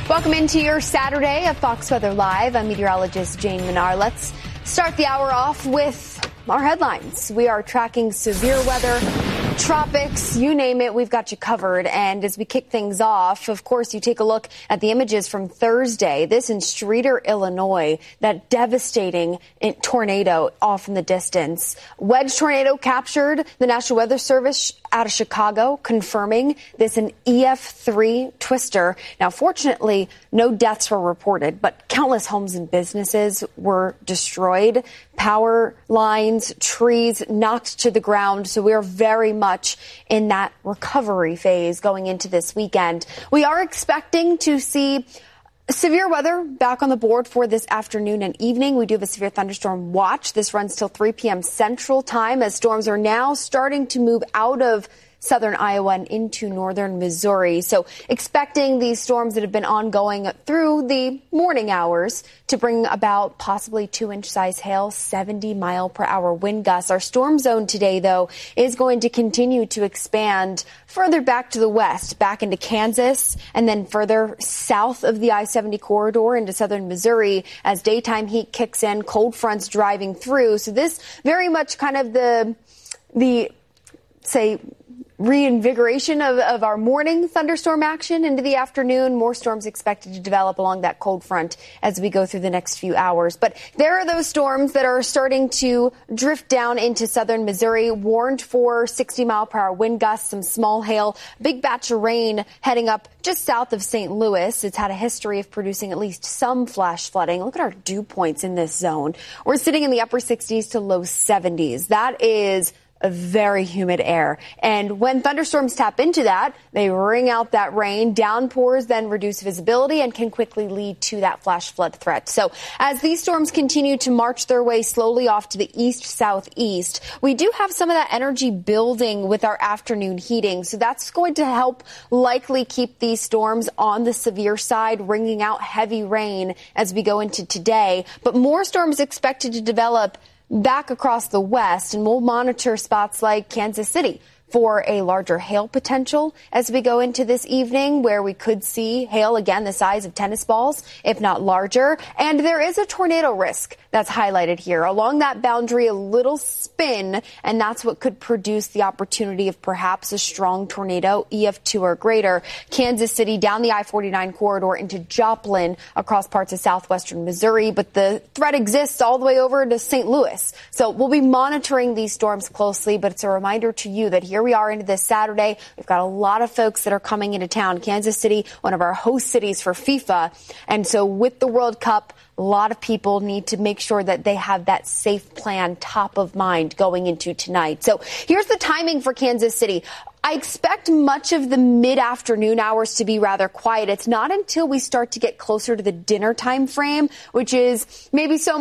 Welcome into your Saturday of Fox Weather Live. I'm meteorologist Jane Menard. Let's start the hour off with our headlines. We are tracking severe weather, tropics, you name it, we've got you covered. And as we kick things off, of course, you take a look at the images from Thursday. This in Streator, Illinois, that devastating tornado off in the distance. Wedge tornado captured. The National Weather Service out of Chicago confirming this an EF3 twister. Now, fortunately, no deaths were reported, but countless homes and businesses were destroyed. Power lines, trees knocked to the ground. So we are very much in that recovery phase going into this weekend. We are expecting to see severe weather back on the board for this afternoon and evening. We do have a severe thunderstorm watch. This runs till 3 p.m. Central Time as storms are now starting to move out of southern Iowa and into northern Missouri. So expecting these storms that have been ongoing through the morning hours to bring about possibly 2-inch size hail, 70-mile-per-hour wind gusts. Our storm zone today, though, is going to continue to expand further back to the west, back into Kansas, and then further south of the I-70 corridor into southern Missouri as daytime heat kicks in, cold fronts driving through. So this very much kind of the reinvigoration of our morning thunderstorm action into the afternoon. More storms expected to develop along that cold front as we go through the next few hours. But there are those storms that are starting to drift down into southern Missouri, warned for 60-mile-per-hour wind gusts, some small hail, big batch of rain heading up just south of St. Louis. It's had a history of producing at least some flash flooding. Look at our dew points in this zone. We're sitting in the upper 60s to low 70s. That is a very humid air. And when thunderstorms tap into that, they wring out that rain. Downpours then reduce visibility and can quickly lead to that flash flood threat. So as these storms continue to march their way slowly off to the east-southeast, we do have some of that energy building with our afternoon heating. So that's going to help likely keep these storms on the severe side, wringing out heavy rain as we go into today. But more storms expected to develop back across the west, and we'll monitor spots like Kansas City for a larger hail potential as we go into this evening, where we could see hail again the size of tennis balls, if not larger. And there is a tornado risk that's highlighted here. Along that boundary, a little spin, and that's what could produce the opportunity of perhaps a strong tornado, EF2 or greater. Kansas City down the I-49 corridor into Joplin across parts of southwestern Missouri, but the threat exists all the way over to St. Louis. So we'll be monitoring these storms closely, but it's a reminder to you that here we are into this Saturday. We've got a lot of folks that are coming into town. Kansas City, one of our host cities for FIFA. And so with the World Cup, a lot of people need to make sure that they have that safe plan top of mind going into tonight. So here's the timing for Kansas City. I expect much of the mid-afternoon hours to be rather quiet. It's not until we start to get closer to the dinner time frame, which is maybe not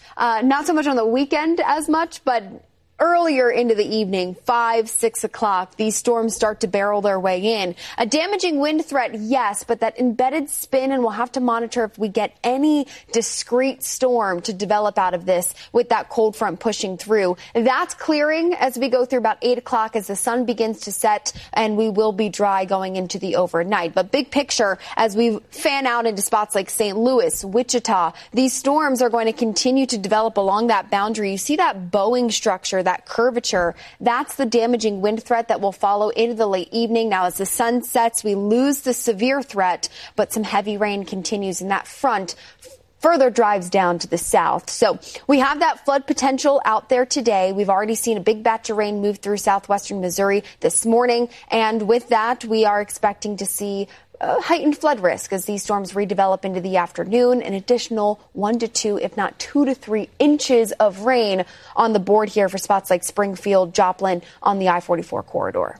so much on the weekend as much, but earlier into the evening, 5, 6 o'clock, these storms start to barrel their way in. A damaging wind threat, yes, but that embedded spin, and we'll have to monitor if we get any discrete storm to develop out of this with that cold front pushing through. That's clearing as we go through about 8 o'clock as the sun begins to set, and we will be dry going into the overnight. But big picture, as we fan out into spots like St. Louis, Wichita, these storms are going to continue to develop along that boundary. You see that bowing structure, that curvature, that's the damaging wind threat that will follow into the late evening. Now, as the sun sets, we lose the severe threat, but some heavy rain continues, and that front further drives down to the south. So we have that flood potential out there today. We've already seen a big batch of rain move through southwestern Missouri this morning, and with that, we are expecting to see heightened flood risk as these storms redevelop into the afternoon. An additional 1 to 2, if not 2 to 3 inches of rain on the board here for spots like Springfield, Joplin on the I-44 corridor.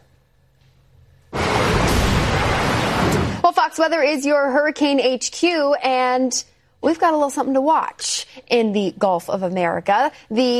Well, Fox Weather is your Hurricane HQ, and we've got a little something to watch in the Gulf of America. The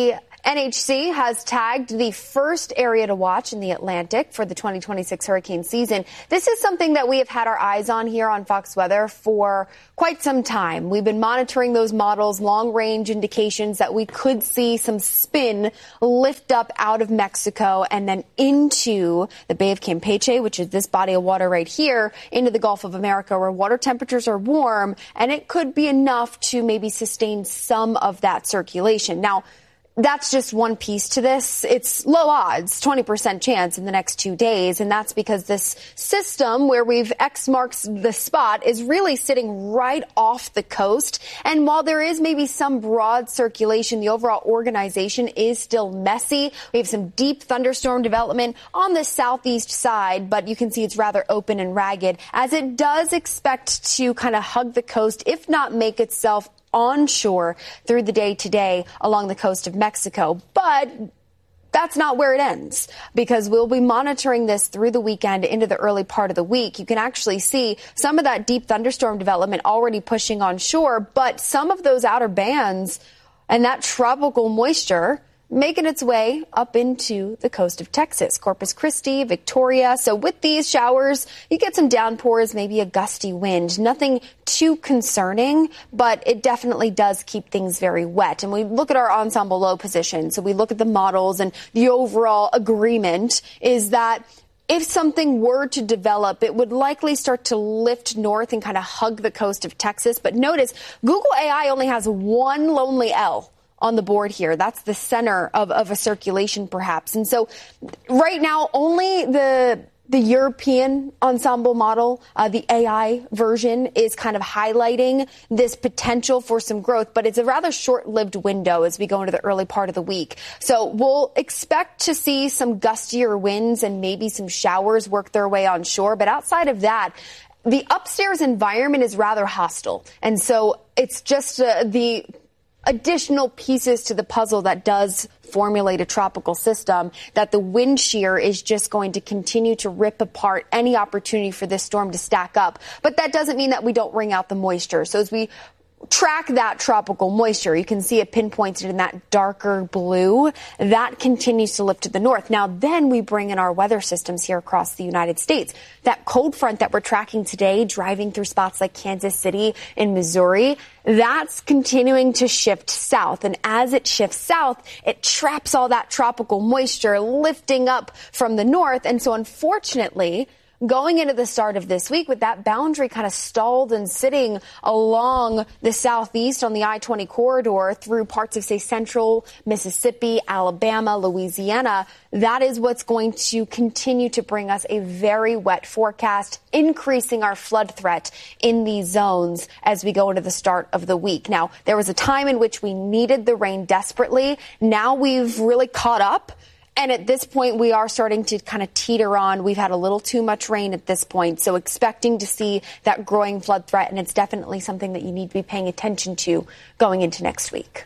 NHC has tagged the first area to watch in the Atlantic for the 2026 hurricane season. This is something that we have had our eyes on here on Fox Weather for quite some time. We've been monitoring those models, long-range indications that we could see some spin lift up out of Mexico and then into the Bay of Campeche, which is this body of water right here, into the Gulf of America, where water temperatures are warm, and it could be enough to maybe sustain some of that circulation. Now, that's just one piece to this. It's low odds, 20% chance in the next 2 days. And that's because this system where we've X marks the spot is really sitting right off the coast. And while there is maybe some broad circulation, the overall organization is still messy. We have some deep thunderstorm development on the southeast side, but you can see it's rather open and ragged as it does expect to kind of hug the coast, if not make itself onshore through the day today along the coast of Mexico. But that's not where it ends, because we'll be monitoring this through the weekend into the early part of the week. You can actually see some of that deep thunderstorm development already pushing onshore, but some of those outer bands and that tropical moisture making its way up into the coast of Texas, Corpus Christi, Victoria. So with these showers, you get some downpours, maybe a gusty wind. Nothing too concerning, but it definitely does keep things very wet. And we look at our ensemble low position. So we look at the models, and the overall agreement is that if something were to develop, it would likely start to lift north and kind of hug the coast of Texas. But notice, Google AI only has one lonely L on the board here. That's the center of a circulation, perhaps. And so right now, only the European ensemble model, the AI version, is kind of highlighting this potential for some growth, but it's a rather short-lived window as we go into the early part of the week. So we'll expect to see some gustier winds and maybe some showers work their way onshore. But outside of that, the upstairs environment is rather hostile. And so it's just the additional pieces to the puzzle that does formulate a tropical system, that the wind shear is just going to continue to rip apart any opportunity for this storm to stack up. But that doesn't mean that we don't wring out the moisture. So as we track that tropical moisture, you can see it pinpointed in that darker blue. That continues to lift to the north. Now, then we bring in our weather systems here across the United States. That cold front that we're tracking today, driving through spots like Kansas City and Missouri, that's continuing to shift south. And as it shifts south, it traps all that tropical moisture lifting up from the north. And so, unfortunately, going into the start of this week with that boundary kind of stalled and sitting along the southeast on the I-20 corridor through parts of, say, central Mississippi, Alabama, Louisiana, that is what's going to continue to bring us a very wet forecast, increasing our flood threat in these zones as we go into the start of the week. Now, there was a time in which we needed the rain desperately. Now we've really caught up. And at this point, we are starting to kind of teeter on. We've had a little too much rain at this point, so expecting to see that growing flood threat, and it's definitely something that you need to be paying attention to going into next week.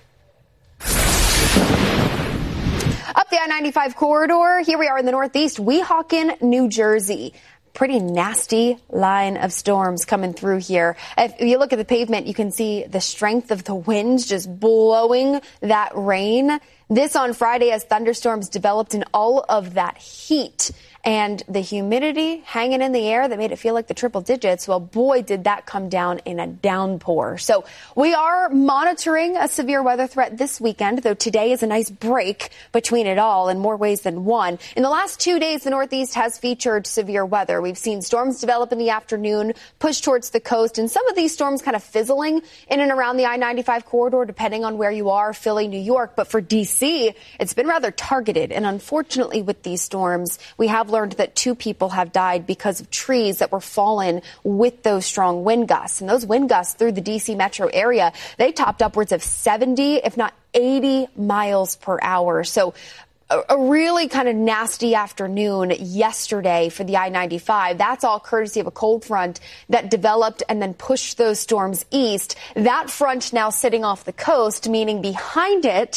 Up the I-95 corridor, here we are in the Northeast, Weehawken, New Jersey. Pretty nasty line of storms coming through here. If you look at the pavement, you can see the strength of the winds just blowing that rain. This on Friday as thunderstorms developed in all of that heat and the humidity hanging in the air that made it feel like the triple digits. Well, boy, did that come down in a downpour. So we are monitoring a severe weather threat this weekend, though today is a nice break between it all in more ways than one. In the last 2 days, the Northeast has featured severe weather. We've seen storms develop in the afternoon, push towards the coast, and some of these storms kind of fizzling in and around the I-95 corridor, depending on where you are, Philly, New York. But for D.C., it's been rather targeted. And unfortunately, with these storms, we have learned that 2 people have died because of trees that were fallen with those strong wind gusts. And those wind gusts through the D.C. metro area, they topped upwards of 70, if not 80 miles per hour. So a really kind of nasty afternoon yesterday for the I-95. That's all courtesy of a cold front that developed and then pushed those storms east. That front now sitting off the coast, meaning behind it,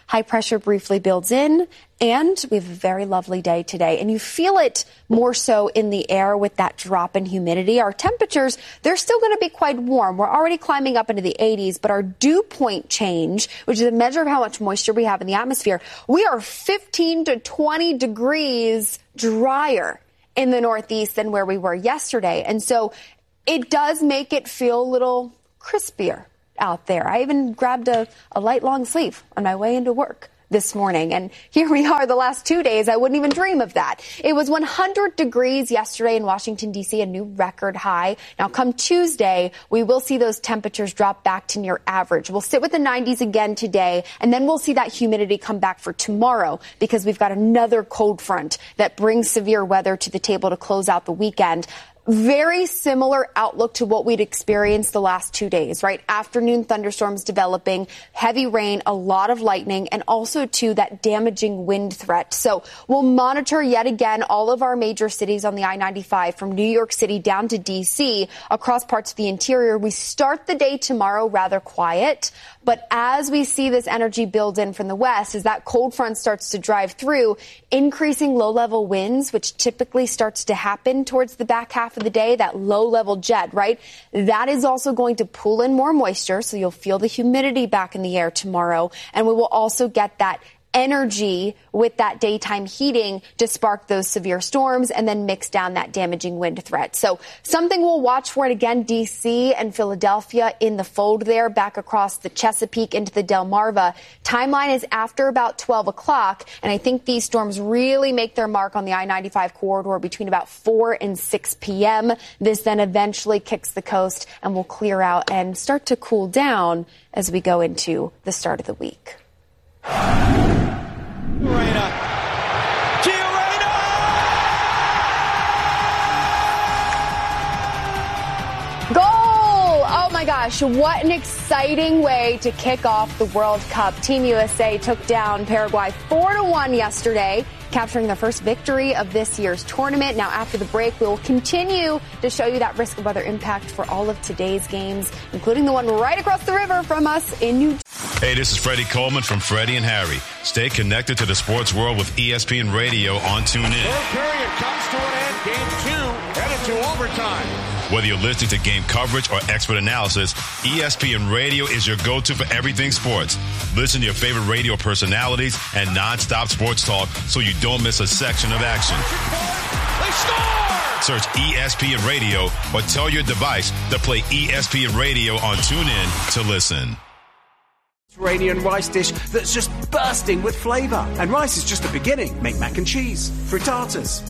high pressure briefly builds in, and we have a very lovely day today. And you feel it more so in the air with that drop in humidity. Our temperatures, they're still going to be quite warm. We're already climbing up into the 80s, but our dew point change, which is a measure of how much moisture we have in the atmosphere, we are 15 to 20 degrees drier in the Northeast than where we were yesterday. And so it does make it feel a little crispier out there. I even grabbed a light long sleeve on my way into work this morning. And here we are the last 2 days. I wouldn't even dream of that. It was 100 degrees yesterday in Washington, D.C., a new record high. Now, come Tuesday, we will see those temperatures drop back to near average. We'll sit with the 90s again today, and then we'll see that humidity come back for tomorrow because we've got another cold front that brings severe weather to the table to close out the weekend. Very similar outlook to what we'd experienced the last 2 days, right? Afternoon thunderstorms developing, heavy rain, a lot of lightning, and also to that damaging wind threat. So we'll monitor yet again all of our major cities on the I-95 from New York City down to D.C. across parts of the interior. We start the day tomorrow rather quiet, but as we see this energy build in from the west, as that cold front starts to drive through, increasing low-level winds, which typically starts to happen towards the back half of the day, that low-level jet, right? That is also going to pull in more moisture, so you'll feel the humidity back in the air tomorrow, and we will also get that energy with that daytime heating to spark those severe storms and then mix down that damaging wind threat. So something we'll watch for it again, D.C. and Philadelphia in the fold there, back across the Chesapeake into the Delmarva. Timeline is after about 12 o'clock, and I think these storms really make their mark on the I-95 corridor between about 4 and 6 p.m. This then eventually kicks the coast and will clear out and start to cool down as we go into the start of the week. Reyna. Gio Reyna! Goal! Oh my gosh, what an exciting way to kick off the World Cup. Team USA took down Paraguay 4-1 yesterday, capturing their first victory of this year's tournament. Now, after the break, we'll continue to show you that risk of weather impact for all of today's games, including the one right across the river from us in New Jersey. Hey, this is Freddie Coleman from Freddie and Harry. Stay connected to the sports world with ESPN Radio on TuneIn. Third period comes to an end. Game 2 headed to overtime. Whether you're listening to game coverage or expert analysis, ESPN Radio is your go-to for everything sports. Listen to your favorite radio personalities and non-stop sports talk so you don't miss a section of action. They score! Search ESPN Radio or tell your device to play ESPN Radio on TuneIn to listen. Mediterranean rice dish that's just bursting with flavour. And rice is just the beginning. Make mac and cheese, frittatas.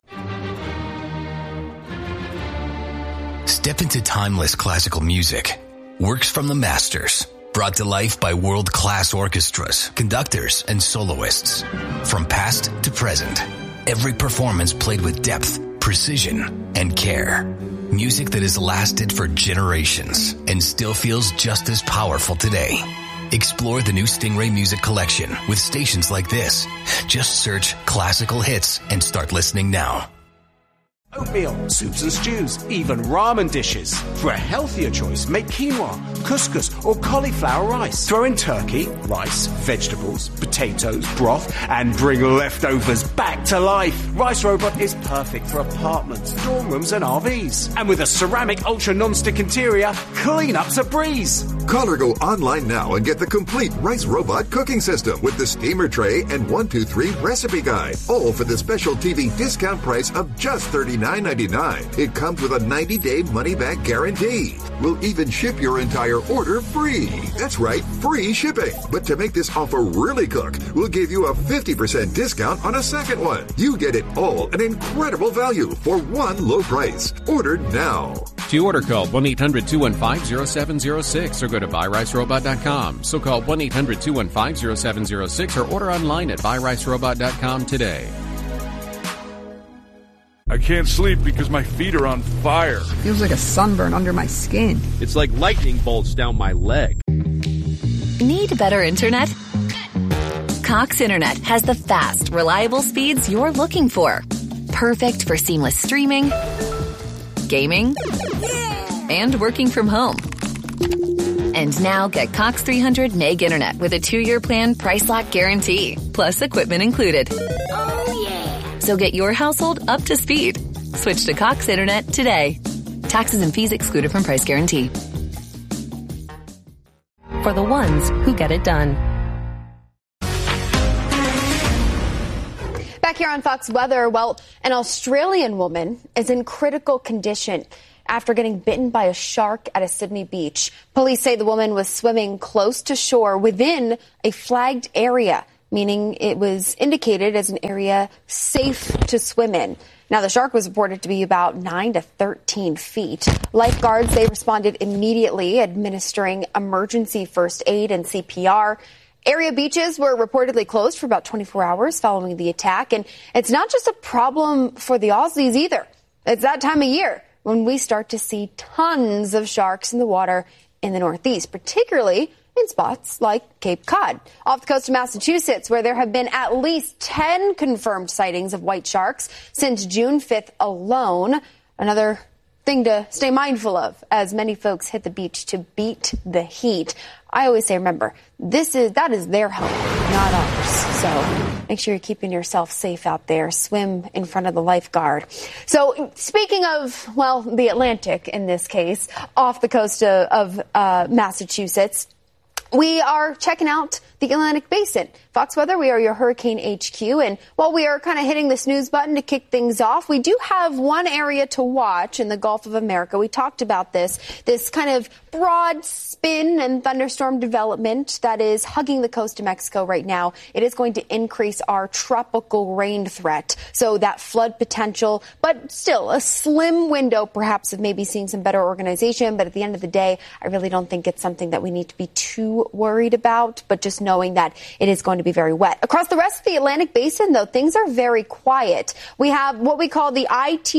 Step into timeless classical music. Works from the masters. Brought to life by world-class orchestras, conductors, and soloists. From past to present. Every performance played with depth, precision, and care. Music that has lasted for generations and still feels just as powerful today. Explore the new Stingray Music Collection with stations like this. Just search classical hits and start listening now. Oatmeal, soups and stews, even ramen dishes. For a healthier choice, make quinoa, couscous, or cauliflower rice. Throw in turkey, rice, vegetables, potatoes, broth, and bring leftovers back to life. Rice Robot is perfect for apartments, dorm rooms, and RVs. And with a ceramic ultra non-stick interior, cleanup's a breeze. Call or go online now and get the complete Rice Robot cooking system with the steamer tray and 1-2-3 recipe guide. All for the special TV discount price of just $39.99. It comes with a 90-day money-back guarantee. We'll even ship your entire order free. That's right, free shipping. But to make this offer really cook, we'll give you a 50% discount on a second one. You get it all, an incredible value for one low price. Order now. To order, call 1-800-215-0706 or go to buyricerobot.com. So call 1-800-215-0706 or order online at buyricerobot.com today. I can't sleep because my feet are on fire. Feels like a sunburn under my skin. It's like lightning bolts down my leg. Need better internet? Cox Internet has the fast, reliable speeds you're looking for. Perfect for seamless streaming, gaming, and working from home. And now get Cox 300 Meg Internet with a 2-year plan, price lock guarantee, plus equipment included. Oh, yeah. So get your household up to speed. Switch to Cox Internet today. Taxes and fees excluded from price guarantee. For the ones who get it done. Back here on Fox Weather, well, an Australian woman is in critical condition after getting bitten by a shark at a Sydney beach. Police say the woman was swimming close to shore within a flagged area, meaning it was indicated as an area safe to swim in. Now, the shark was reported to be about 9 to 13 feet. Lifeguards, they responded immediately, administering emergency first aid and CPR. Area beaches were reportedly closed for about 24 hours following the attack. And it's not just a problem for the Aussies either. It's that time of year when we start to see tons of sharks in the water in the Northeast, particularly in spots like Cape Cod. Off the coast of Massachusetts, where there have been at least 10 confirmed sightings of white sharks since June 5th alone. Another thing to stay mindful of as many folks hit the beach to beat the heat. I always say, remember, that is their home, not ours. So make sure you're keeping yourself safe out there. Swim in front of the lifeguard. So speaking of, well, the Atlantic in this case, off the coast of Massachusetts, we are checking out the Atlantic Basin. Fox Weather, we are your Hurricane HQ. And while we are kind of hitting the snooze button to kick things off, we do have one area to watch in the Gulf of America. We talked about this kind of broad spin and thunderstorm development that is hugging the coast of Mexico right now. It is going to increase our tropical rain threat. So that flood potential, but still a slim window perhaps of maybe seeing some better organization. But at the end of the day, I really don't think it's something that we need to be too worried about, but just knowing that it is going to be very wet. Across the rest of the Atlantic Basin, though, things are very quiet. We have what we call the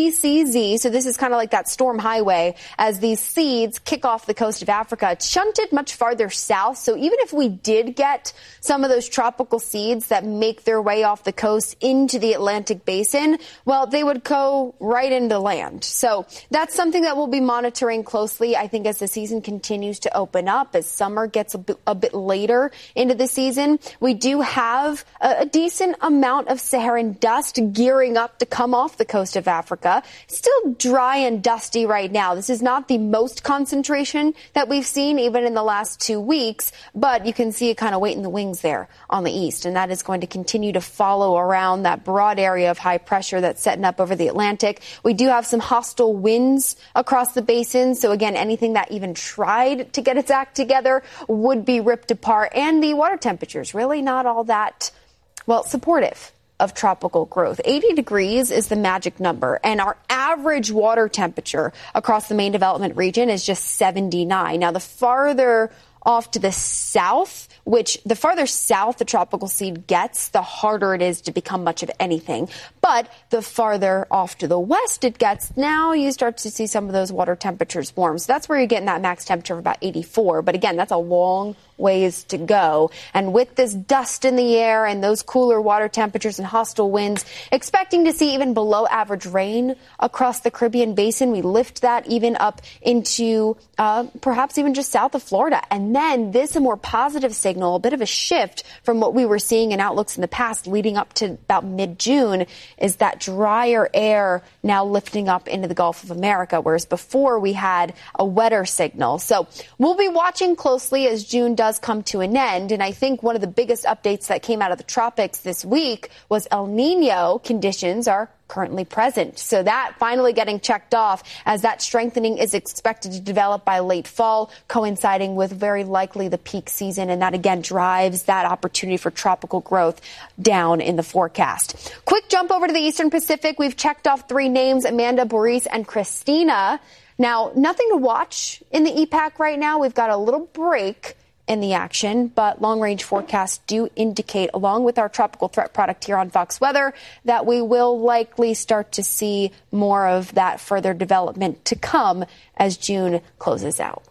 ITCZ. So this is kind of like that storm highway as these seeds kick off the coast of Africa. It's shunted much farther south. So even if we did get some of those tropical seeds that make their way off the coast into the Atlantic Basin, well, they would go right into land. So that's something that we'll be monitoring closely, I think, as the season continues to open up, as summer gets a bit later into the season. We do have a decent amount of Saharan dust gearing up to come off the coast of Africa. It's still dry and dusty right now. This is not the most concentration that we've seen even in the last 2 weeks, but you can see it kind of waiting the wings there on the east, and that is going to continue to follow around that broad area of high pressure that's setting up over the Atlantic. We do have some hostile winds across the basin, so again, anything that even tried to get its act together would be ripped apart, and the water temperatures really not all that, well, supportive of tropical growth. 80 degrees is the magic number, and our average water temperature across the main development region is just 79. Now, the farther off to the south, which the farther south the tropical seed gets, the harder it is to become much of anything. But the farther off to the west it gets, now you start to see some of those water temperatures warm. So that's where you're getting that max temperature of about 84. But again, that's a long ways to go. And with this dust in the air and those cooler water temperatures and hostile winds, expecting to see even below average rain across the Caribbean basin. We lift that even up into perhaps even just south of Florida. And then this a more positive signal, a bit of a shift from what we were seeing in outlooks in the past leading up to about mid-June, is that drier air now lifting up into the Gulf of America, whereas before we had a wetter signal. So we'll be watching closely as June does come to an end. And I think one of the biggest updates that came out of the tropics this week was El Nino conditions are currently present. So that finally getting checked off, as that strengthening is expected to develop by late fall, coinciding with very likely the peak season. And that again drives that opportunity for tropical growth down in the forecast. Quick jump over to the Eastern Pacific. We've checked off 3 names, Amanda, Boris, and Christina. Now, nothing to watch in the EPAC right now. We've got a little break in the action, but long-range forecasts do indicate, along with our tropical threat product here on Fox Weather, that we will likely start to see more of that further development to come as June closes out.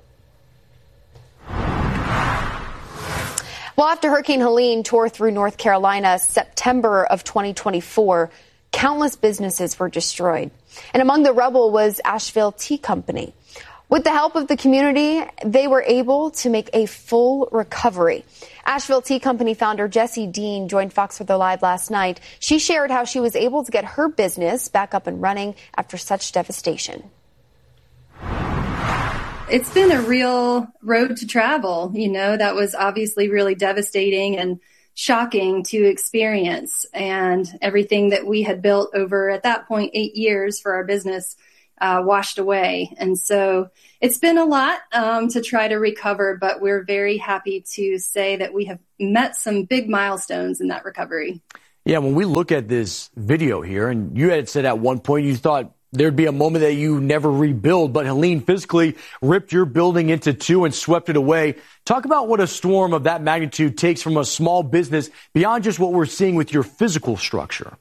Well, after Hurricane Helene tore through North Carolina September of 2024, countless businesses were destroyed. And among the rubble was Asheville Tea Company. With the help of the community, they were able to make a full recovery. Asheville Tea Company founder Jessie Dean joined Fox Weather Live last night. She shared how she was able to get her business back up and running after such devastation. It's been a real road to travel. That was obviously really devastating and shocking to experience. And everything that we had built over, at that point, 8 years for our business washed away. And so it's been a lot to try to recover, but we're very happy to say that we have met some big milestones in that recovery. Yeah, when we look at this video here, and you had said at one point you thought there'd be a moment that you never rebuild, but Helene physically ripped your building into two and swept it away. Talk about what a storm of that magnitude takes from a small business beyond just what we're seeing with your physical structure.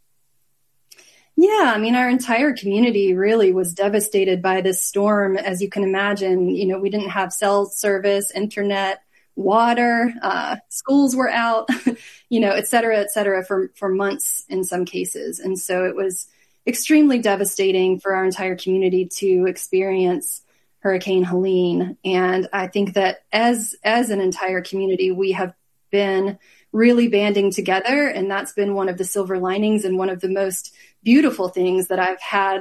Yeah, our entire community really was devastated by this storm. As you can imagine, we didn't have cell service, internet, water, schools were out, et cetera, for months in some cases. And so it was extremely devastating for our entire community to experience Hurricane Helene. And I think that as an entire community, we have been really banding together. And that's been one of the silver linings and one of the most beautiful things that I've had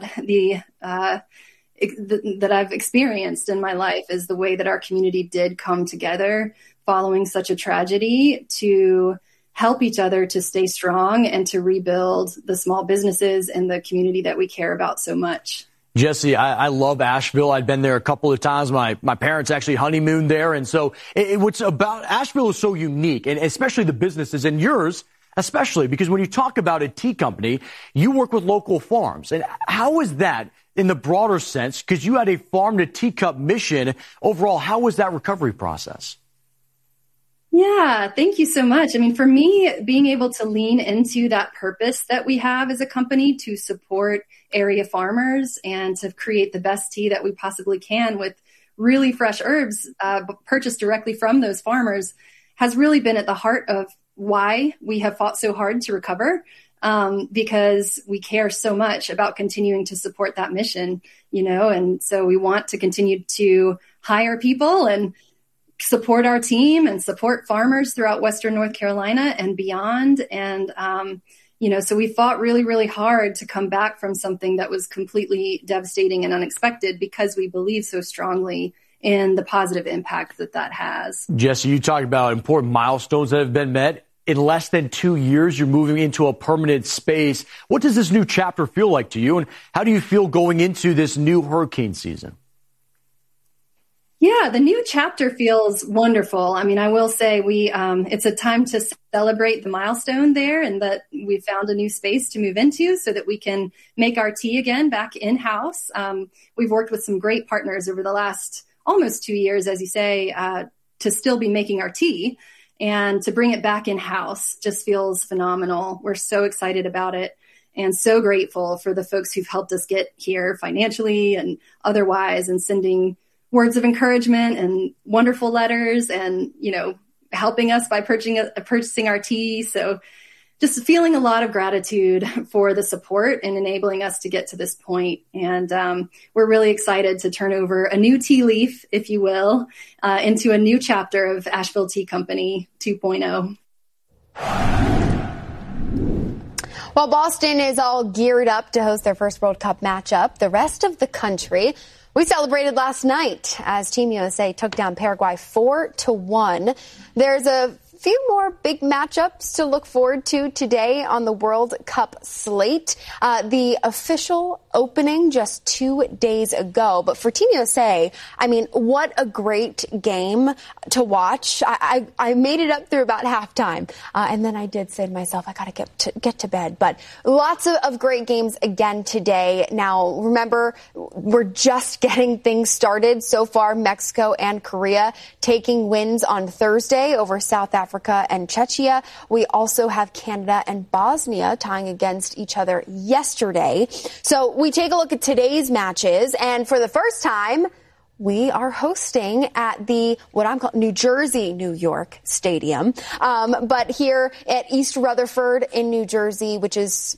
that I've experienced in my life, is the way that our community did come together following such a tragedy to help each other to stay strong and to rebuild the small businesses and the community that we care about so much. Jessie, I love Asheville. I've been there a couple of times. My parents actually honeymooned there. And so what's about Asheville is so unique, and especially the businesses, and yours especially, because when you talk about a tea company, you work with local farms. And how is that in the broader sense? Because you had a farm to teacup mission. Overall, how was that recovery process? Yeah, thank you so much. For me, being able to lean into that purpose that we have as a company to support area farmers and to create the best tea that we possibly can with really fresh herbs purchased directly from those farmers has really been at the heart of why we have fought so hard to recover, because we care so much about continuing to support that mission, and so we want to continue to hire people and support our team and support farmers throughout Western North Carolina and beyond. And, so we fought really, really hard to come back from something that was completely devastating and unexpected, because we believe so strongly in the positive impact that has. Jessie, you talked about important milestones that have been met. In less than 2 years, you're moving into a permanent space. What does this new chapter feel like to you? And how do you feel going into this new hurricane season? Yeah, the new chapter feels wonderful. I will say it's a time to celebrate the milestone there, and that we found a new space to move into so that we can make our tea again back in-house. We've worked with some great partners over the last almost 2 years, as you say, to still be making our tea, and to bring it back in-house just feels phenomenal. We're so excited about it and so grateful for the folks who've helped us get here financially and otherwise, and sending words of encouragement and wonderful letters and, helping us by purchasing our tea. So just feeling a lot of gratitude for the support and enabling us to get to this point. And we're really excited to turn over a new tea leaf, if you will, into a new chapter of Asheville Tea Company 2.0. While Boston is all geared up to host their first World Cup matchup, the rest of the country, we celebrated last night as Team USA took down Paraguay 4-1. There's a few more big matchups to look forward to today on the World Cup slate. The official opening just 2 days ago. But for Team USA, what a great game to watch. I made it up through about halftime. And then I did say to myself, I got to get to bed. But lots of great games again today. Now, remember, we're just getting things started. So far, Mexico and Korea taking wins on Thursday over South Africa and Czechia. We also have Canada and Bosnia tying against each other yesterday. So we take a look at today's matches, and for the first time, we are hosting at the, what I'm calling New Jersey, New York Stadium. But here at East Rutherford in New Jersey, which is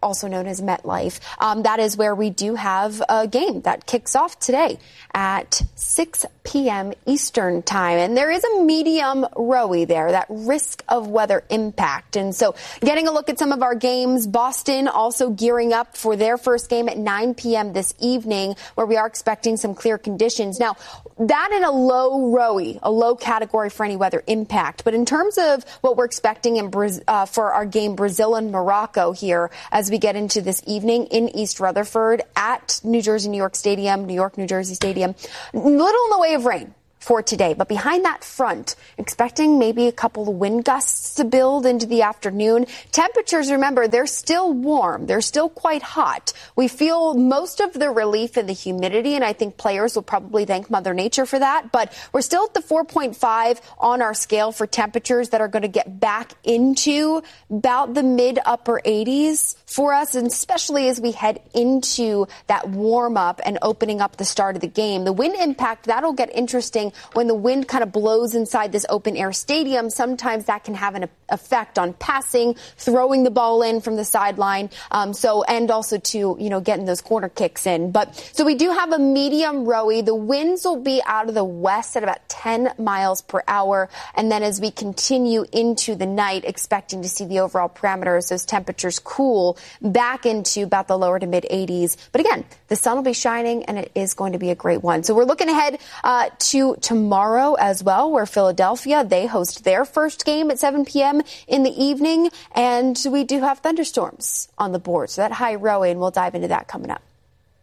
also known as MetLife. That is where we do have a game that kicks off today at 6 p.m. Eastern time. And there is a medium rowie there, that risk of weather impact. And so getting a look at some of our games, Boston also gearing up for their first game at 9 p.m. this evening, where we are expecting some clear conditions. Now, that in a low rowie, a low category for any weather impact. But in terms of what we're expecting in for our game Brazil and Morocco here as we get into this evening in East Rutherford at New Jersey-New York Stadium, New York-New Jersey Stadium, little in the way of rain for today. But behind that front, expecting maybe a couple of wind gusts to build into the afternoon. Temperatures, remember, they're still warm. They're still quite hot. We feel most of the relief in the humidity, and I think players will probably thank Mother Nature for that. But we're still at the 4.5 on our scale for temperatures that are going to get back into about the mid-upper 80s for us, and especially as we head into that warm-up and opening up the start of the game. The wind impact, that'll get interesting when the wind kind of blows inside this open-air stadium. Sometimes that can have an effect on passing, throwing the ball in from the sideline, and also to, getting those corner kicks in. But so we do have a medium rowie. The winds will be out of the west at about 10 miles per hour. And then as we continue into the night, expecting to see the overall parameters, those temperatures cool back into about the lower to mid 80s. But again, the sun will be shining and it is going to be a great one. So we're looking ahead to tomorrow as well, where Philadelphia, they host their first game at 7 p.m. in the evening. And we do have thunderstorms on the board. So that high rowie, and we'll dive into that coming up.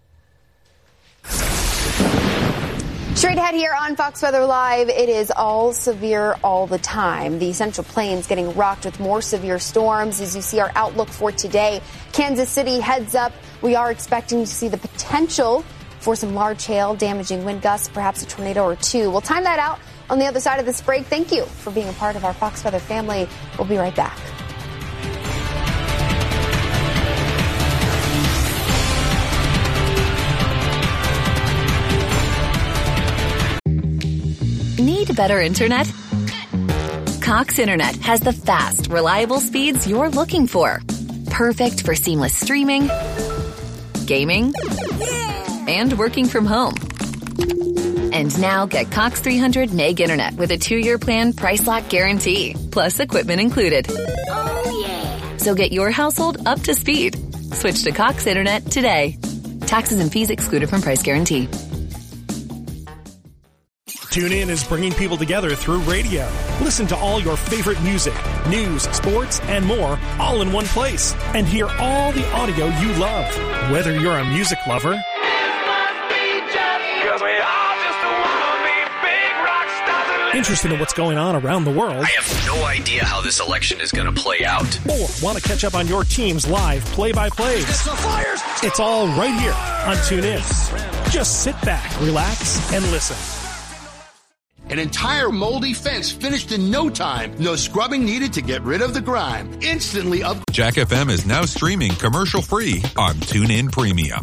Straight ahead here on Fox Weather Live, it is all severe all the time. The Central Plains getting rocked with more severe storms. As you see our outlook for today, Kansas City heads up. We are expecting to see the potential for some large hail, damaging wind gusts, perhaps a tornado or two. We'll time that out on the other side of this break. Thank you for being a part of our Fox Weather family. We'll be right back. Need better internet? Cox Internet has the fast, reliable speeds you're looking for. Perfect for seamless streaming, gaming, and working from home. And now get Cox 300 Meg Internet with a 2-year plan, price lock guarantee, plus equipment included. Oh, yeah. So get your household up to speed. Switch to Cox Internet today. Taxes and fees excluded from price guarantee. TuneIn is bringing people together through radio. Listen to all your favorite music, news, sports, and more, all in one place. And hear all the audio you love. Whether you're a music lover, interested in what's going on around the world, I have no idea how this election is going to play out, or want to catch up on your team's live play-by-plays, it's all right here on TuneIn. Just sit back, relax, and listen. An entire moldy fence finished in no time. No scrubbing needed to get rid of the grime. Instantly up. Jack FM is now streaming commercial-free on TuneIn Premium.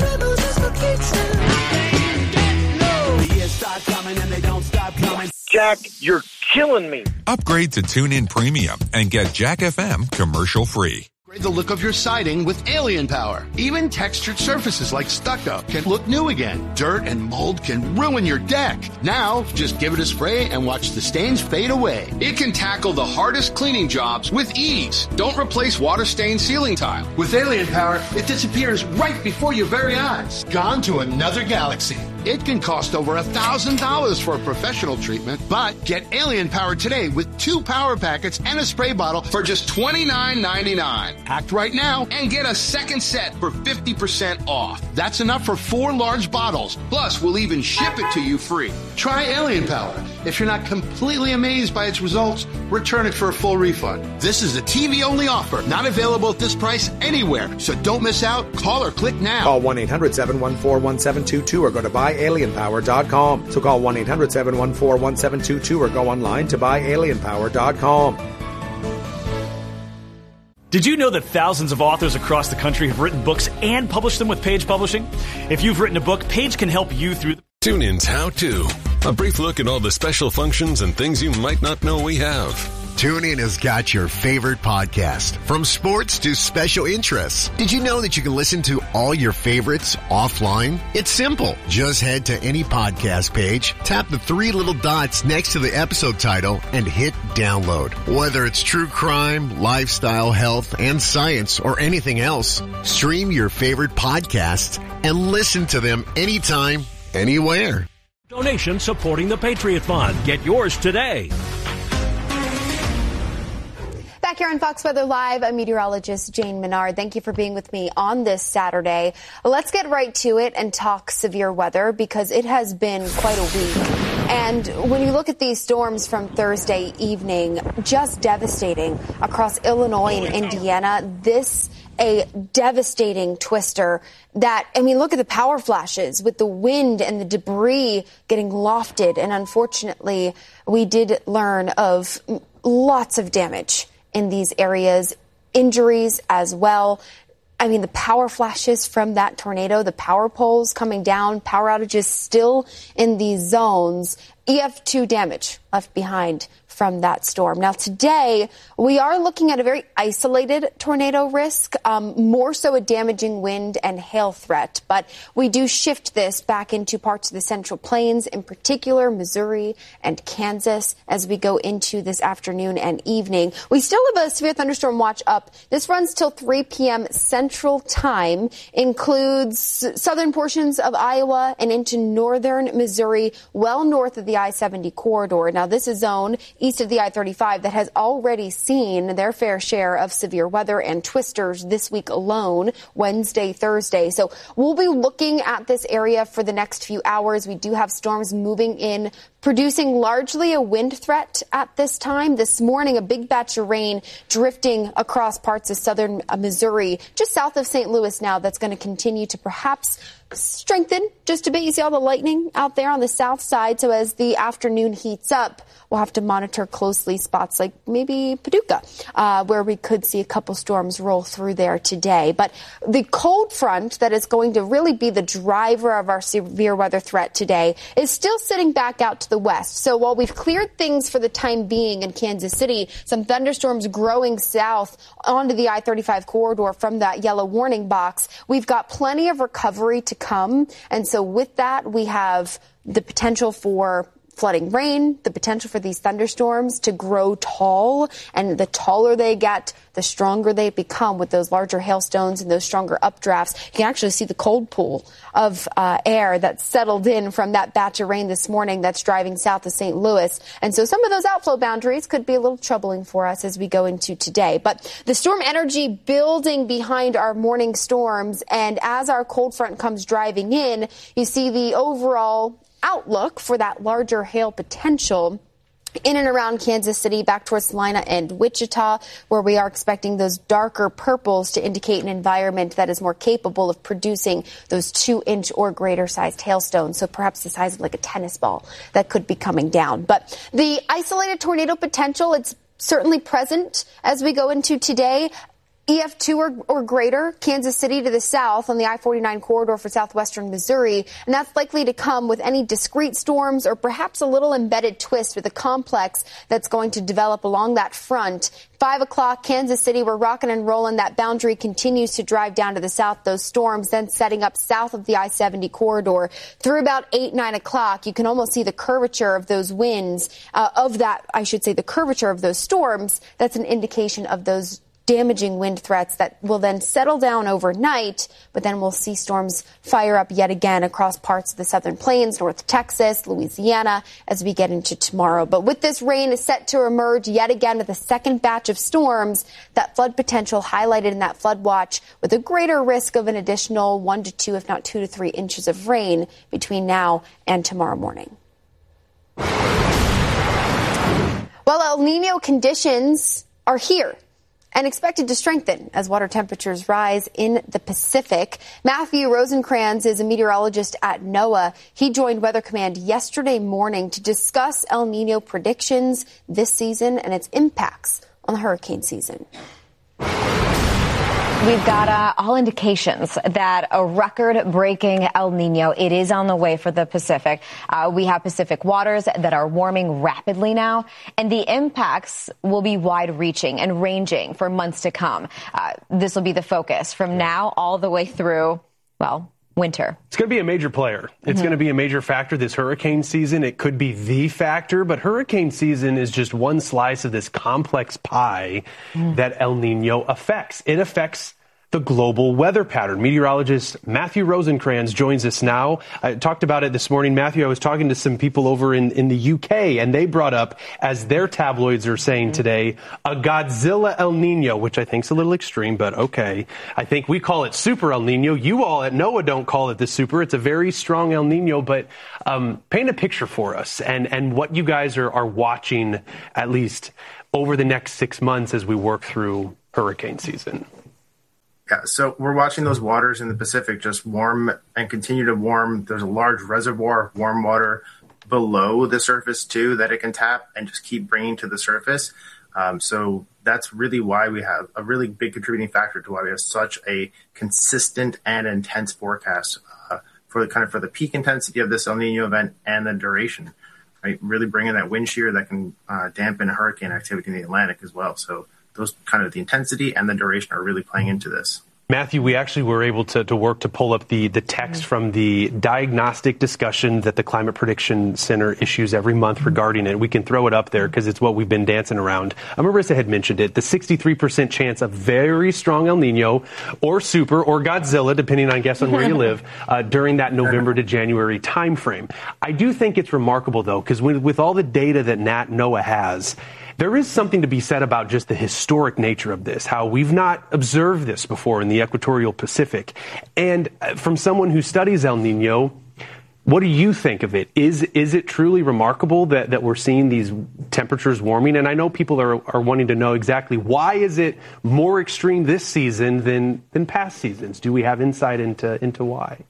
Jack, you're killing me. Upgrade to TuneIn Premium and get Jack FM commercial-free. The look of your siding with Alien Power. Even textured surfaces like stucco can look new again. Dirt and mold can ruin your deck. Now, just give it a spray and watch the stains fade away. It can tackle the hardest cleaning jobs with ease. Don't replace water-stained ceiling tile. With Alien Power, it disappears right before your very eyes. Gone to another galaxy. It can cost over $1,000 for a professional treatment, but get Alien Power today with 2 power packets and a spray bottle for just $29.99. Act right now and get a second set for 50% off. That's enough for 4 large bottles. Plus, we'll even ship it to you free. Try Alien Power. If you're not completely amazed by its results, return it for a full refund. This is a TV-only offer, not available at this price anywhere. So don't miss out. Call or click now. Call 1-800-714-1722 or go to buyalienpower.com. So call 1-800-714-1722 or go online to buyalienpower.com. Did you know that thousands of authors across the country have written books and published them with Page Publishing? If you've written a book, Page can help you through TuneIn's How To. A brief look at all the special functions and things you might not know we have. TuneIn has got your favorite podcast, from sports to special interests. Did you know that you can listen to all your favorites offline? It's simple. Just head to any podcast page, tap the three little dots next to the episode title, and hit download. Whether it's true crime, lifestyle, health, and science, or anything else, stream your favorite podcasts and listen to them anytime, anywhere. Donation supporting the Patriot Fund. Get yours today. Back here on Fox Weather Live, I'm meteorologist Jane Menard. Thank you for being with me on this Saturday. Let's get right to it and talk severe weather, because it has been quite a week. And when you look at these storms from Thursday evening, just devastating across Illinois and Indiana. This a devastating twister that, I mean, look at the power flashes with the wind and the debris getting lofted. And unfortunately, we did learn of lots of damage in these areas, injuries as well. I mean, the power flashes from that tornado, the power poles coming down, power outages still in these zones. EF2 damage left behind from that storm. Now, today, we are looking at a very isolated tornado risk, more so a damaging wind and hail threat. But we do shift this back into parts of the Central Plains, in particular Missouri and Kansas, as we go into this afternoon and evening. We still have a severe thunderstorm watch up. This runs till 3 p.m. Central Time, includes southern portions of Iowa and into northern Missouri, well north of the I-70 corridor. Now, this is zone east of the I-35 that has already seen their fair share of severe weather and twisters this week alone, Wednesday, Thursday. So we'll be looking at this area for the next few hours. We do have storms moving in, producing largely a wind threat at this time. This morning, a big batch of rain drifting across parts of southern Missouri, just south of St. Louis now, that's going to continue to perhaps strengthen just a bit. You see all the lightning out there on the south side. So as the afternoon heats up, we'll have to monitor closely spots like maybe Paducah, where we could see a couple storms roll through there today. But the cold front that is going to really be the driver of our severe weather threat today is still sitting back out to the west. So while we've cleared things for the time being in Kansas City, some thunderstorms growing south onto the I-35 corridor from that yellow warning box, we've got plenty of recovery to come. And so with that, we have the potential for flooding rain, the potential for these thunderstorms to grow tall. And the taller they get, the stronger they become with those larger hailstones and those stronger updrafts. You can actually see the cold pool of air that's settled in from that batch of rain this morning that's driving south of St. Louis. And so some of those outflow boundaries could be a little troubling for us as we go into today. But the storm energy building behind our morning storms, and as our cold front comes driving in, you see the overall outlook for that larger hail potential in and around Kansas City, back towards Salina and Wichita, where we are expecting those darker purples to indicate an environment that is more capable of producing those 2-inch or greater sized hailstones. So perhaps the size of like a tennis ball that could be coming down. But the isolated tornado potential, it's certainly present as we go into today. EF2 or greater, Kansas City to the south on the I-49 corridor for southwestern Missouri. And that's likely to come with any discrete storms or perhaps a little embedded twist with a complex that's going to develop along that front. 5 o'clock, Kansas City, we're rocking and rolling. That boundary continues to drive down to the south. Those storms then setting up south of the I-70 corridor through about 8, 9 o'clock. You can almost see the curvature of those winds, the curvature of those storms. That's an indication of those damaging wind threats that will then settle down overnight, but then we'll see storms fire up yet again across parts of the southern plains, North Texas, Louisiana, as we get into tomorrow. But with this rain is set to emerge yet again with a second batch of storms, that flood potential highlighted in that flood watch with a greater risk of an additional 1 to 2, if not 2 to 3 inches of rain between now and tomorrow morning. Well, El Nino conditions are here and expected to strengthen as water temperatures rise in the Pacific. Matthew Rosencrans is a meteorologist at NOAA. He joined Weather Command yesterday morning to discuss El Nino predictions this season and its impacts on the hurricane season. We've got all indications that a record-breaking El Nino, it is on the way for the Pacific. We have Pacific waters that are warming rapidly now, and the impacts will be wide-reaching and ranging for months to come. This will be the focus from now all the way through, well, winter. It's going to be a major player. It's going to be a major factor this hurricane season. It could be the factor, but hurricane season is just one slice of this complex pie that El Nino affects. It affects the global weather pattern. Meteorologist Matthew Rosencrans joins us now. I talked about it this morning. Matthew, I was talking to some people over in the UK, and they brought up, as their tabloids are saying today, a Godzilla El Nino, which I think is a little extreme, but okay. I think we call it Super El Nino. You all at NOAA don't call it the Super. It's a very strong El Nino, but paint a picture for us and what you guys are watching, at least over the next 6 months as we work through hurricane season. Yeah, so we're watching those waters in the Pacific just warm and continue to warm. There's a large reservoir of warm water below the surface, too, that it can tap and just keep bringing to the surface. So that's really why we have a really big contributing factor to why we have such a consistent and intense forecast for the peak intensity of this El Nino event and the duration, right? Really bringing that wind shear that can dampen hurricane activity in the Atlantic as well. So those kind of the intensity and the duration are really playing into this. Matthew, we actually were able to work to pull up the text from the diagnostic discussion that the Climate Prediction Center issues every month regarding it. We can throw it up there because it's what we've been dancing around. Marissa had mentioned it, the 63% chance of very strong El Nino or Super or Godzilla, depending on where you live, during that November to January timeframe. I do think it's remarkable, though, because with all the data that NOAA has, there is something to be said about just the historic nature of this, how we've not observed this before in the equatorial Pacific. And from someone who studies El Nino, what do you think of it? Is it truly remarkable that we're seeing these temperatures warming? And I know people are wanting to know exactly why is it more extreme this season than past seasons? Do we have insight into why?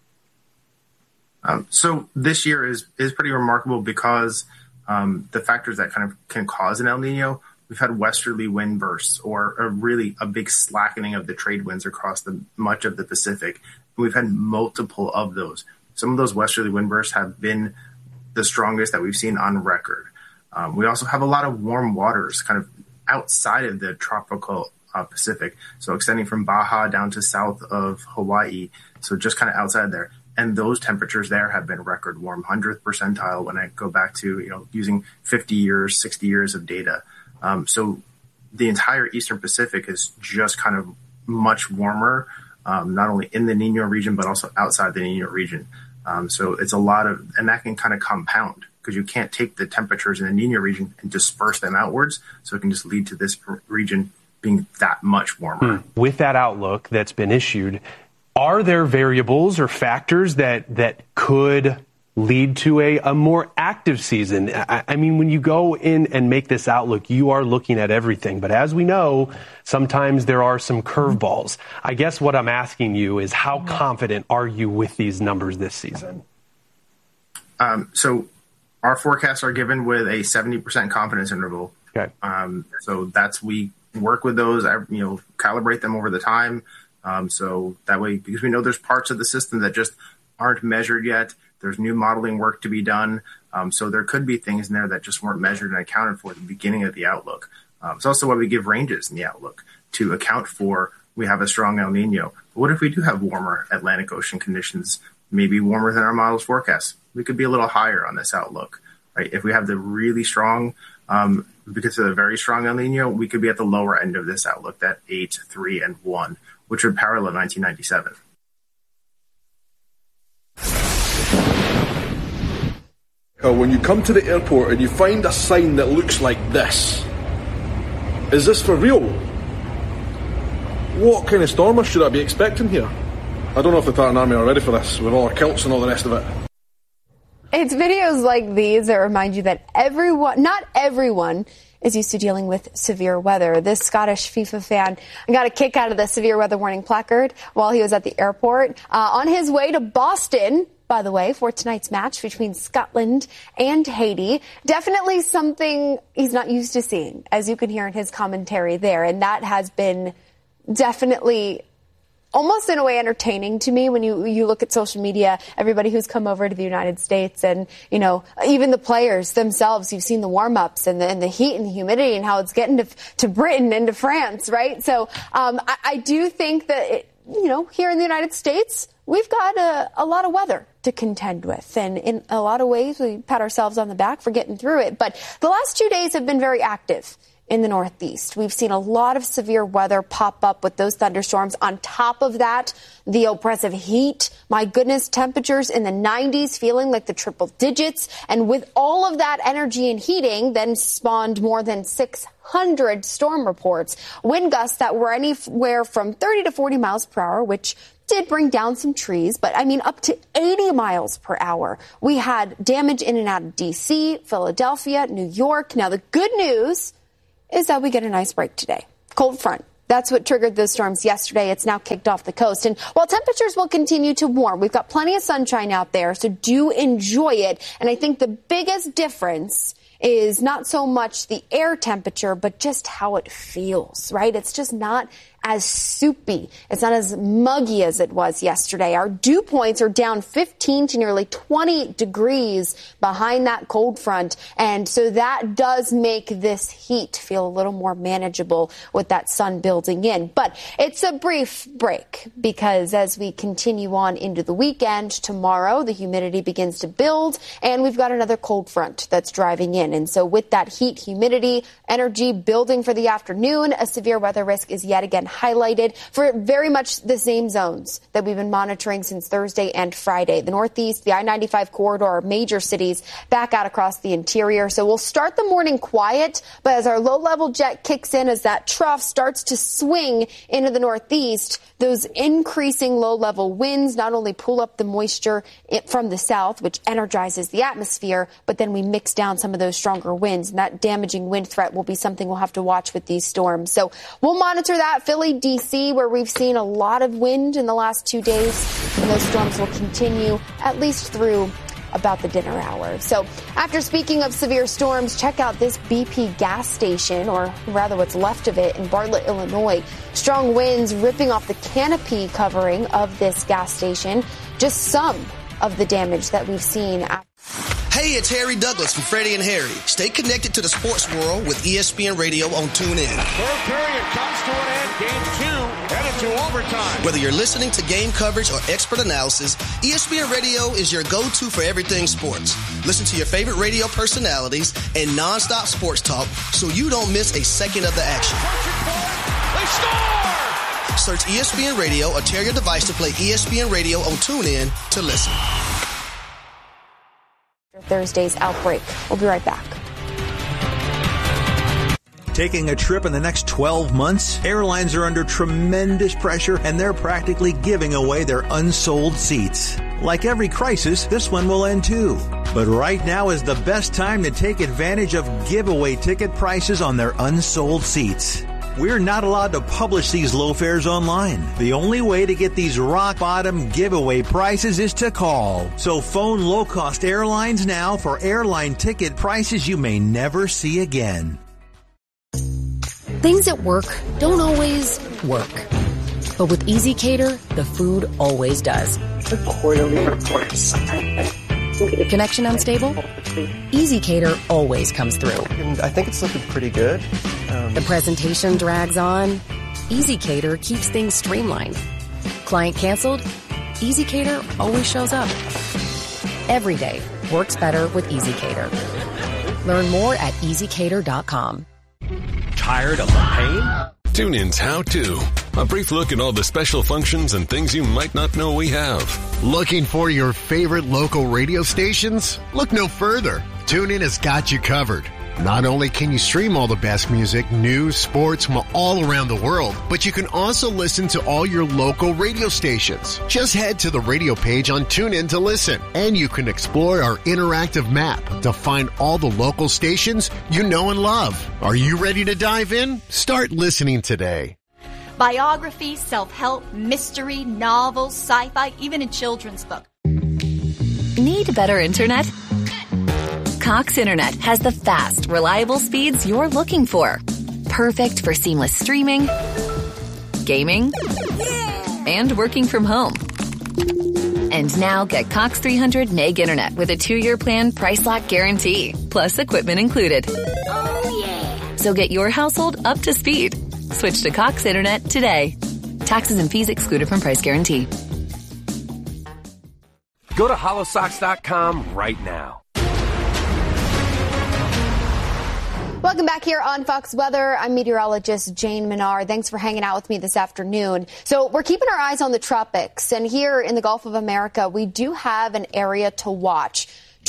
So this year is pretty remarkable because the factors that kind of can cause an El Nino, we've had westerly wind bursts or a big slackening of the trade winds across much of the Pacific. We've had multiple of those. Some of those westerly wind bursts have been the strongest that we've seen on record. We also have a lot of warm waters kind of outside of the tropical Pacific, so extending from Baja down to south of Hawaii, so just kind of outside there. And those temperatures there have been record warm, 100th percentile when I go back to, using 50 years, 60 years of data. So the entire Eastern Pacific is just kind of much warmer, not only in the Nino region, but also outside the Nino region. So it's a lot of, and that can kind of compound because you can't take the temperatures in the Nino region and disperse them outwards. So it can just lead to this region being that much warmer. With that outlook that's been issued, are there variables or factors that could lead to a more active season? I mean, when you go in and make this outlook, you are looking at everything. But as we know, sometimes there are some curveballs. I guess what I'm asking you is how confident are you with these numbers this season? So our forecasts are given with a 70% confidence interval. Okay. So we work with those, calibrate them over the time. So that way, because we know there's parts of the system that just aren't measured yet, there's new modeling work to be done. So there could be things in there that just weren't measured and accounted for at the beginning of the outlook. It's also why we give ranges in the outlook to account for we have a strong El Nino. But what if we do have warmer Atlantic Ocean conditions, maybe warmer than our models forecast? We could be a little higher on this outlook, right? If we have the really strong, because of the very strong El Nino, we could be at the lower end of this outlook, that 8, 3, and 1. Which would parallel 1997. When you come to the airport and you find a sign that looks like this, is this for real? What kind of stormer should I be expecting here? I don't know if the Tartan Army are ready for this, with all our kilts and all the rest of it. It's videos like these that remind you that not everyone is used to dealing with severe weather. This Scottish FIFA fan got a kick out of the severe weather warning placard while he was at the airport. On his way to Boston, by the way, for tonight's match between Scotland and Haiti. Definitely something he's not used to seeing, as you can hear in his commentary there. And that has been definitely almost in a way entertaining to me when you look at social media, everybody who's come over to the United States and, even the players themselves. You've seen the warm-ups and the heat and the humidity and how it's getting to Britain and to France, right? So I do think that, here in the United States, we've got a lot of weather to contend with. And in a lot of ways, we pat ourselves on the back for getting through it. But the last 2 days have been very active in the Northeast. We've seen a lot of severe weather pop up with those thunderstorms. On top of that, the oppressive heat. My goodness, temperatures in the 90s, feeling like the triple digits. And with all of that energy and heating, then spawned more than 600 storm reports. Wind gusts that were anywhere from 30 to 40 miles per hour, which did bring down some trees, but up to 80 miles per hour. We had damage in and out of D.C., Philadelphia, New York. Now, the good news is that we get a nice break today. Cold front. That's what triggered those storms yesterday. It's now kicked off the coast. And while temperatures will continue to warm, we've got plenty of sunshine out there, so do enjoy it. And I think the biggest difference is not so much the air temperature, but just how it feels, right? It's just not as soupy. It's not as muggy as it was yesterday. Our dew points are down 15 to nearly 20 degrees behind that cold front. And so that does make this heat feel a little more manageable with that sun building in. But it's a brief break because as we continue on into the weekend, tomorrow the humidity begins to build and we've got another cold front that's driving in. And so with that heat, humidity, energy building for the afternoon, a severe weather risk is yet again highlighted for very much the same zones that we've been monitoring since Thursday and Friday. The Northeast, the I-95 corridor, our major cities back out across the interior. So we'll start the morning quiet, but as our low-level jet kicks in, as that trough starts to swing into the Northeast, those increasing low-level winds not only pull up the moisture from the south, which energizes the atmosphere, but then we mix down some of those stronger winds, and that damaging wind threat will be something we'll have to watch with these storms. So we'll monitor that. Philly, D.C., where we've seen a lot of wind in the last 2 days, and those storms will continue at least through about the dinner hour. So after speaking of severe storms, check out this BP gas station, or rather what's left of it, in Bartlett, Illinois. Strong winds ripping off the canopy covering of this gas station. Just some of the damage that we've seen. Hey, it's Harry Douglas from Freddie and Harry. Stay connected to the sports world with ESPN Radio on TuneIn. Third period comes to an end. Game 2 headed to overtime. Whether you're listening to game coverage or expert analysis, ESPN Radio is your go-to for everything sports. Listen to your favorite radio personalities and nonstop sports talk so you don't miss a second of the action. They score! Search ESPN Radio or tear your device to play ESPN Radio on TuneIn to listen. Thursday's outbreak. We'll be right back. Taking a trip in the next 12 months, airlines are under tremendous pressure and they're practically giving away their unsold seats. Like every crisis, this one will end too. But right now is the best time to take advantage of giveaway ticket prices on their unsold seats. We're not allowed to publish these low fares online. The only way to get these rock-bottom giveaway prices is to call. So phone low-cost airlines now for airline ticket prices you may never see again. Things at work don't always work. But with EasyCater, the food always does. Connection unstable? EasyCater always comes through. And I think it's looking pretty good. The presentation drags on. EasyCater keeps things streamlined. Client canceled? EasyCater always shows up. Every day works better with EasyCater. Learn more at EasyCater.com. Tired of the pain? TuneIn's How To. A brief look at all the special functions and things you might not know we have. Looking for your favorite local radio stations? Look no further. TuneIn has got you covered. Not only can you stream all the best music, news, sports from all around the world, but you can also listen to all your local radio stations. Just head to the radio page on TuneIn to listen, and you can explore our interactive map to find all the local stations you know and love. Are you ready to dive in? Start listening today. Biography, self-help, mystery, novels, sci-fi, even a children's book. Need better internet? Cox Internet has the fast, reliable speeds you're looking for. Perfect for seamless streaming, gaming, and working from home. And now get Cox 300 Meg Internet with a 2-year plan, price lock guarantee, plus equipment included. Oh, yeah. So get your household up to speed. Switch to Cox Internet today. Taxes and fees excluded from price guarantee. Go to HollowSocks.com right now. Welcome back here on Fox Weather. I'm meteorologist Jane Menard. Thanks for hanging out with me this afternoon. So we're keeping our eyes on the tropics. And here in the Gulf of America, we do have an area to watch.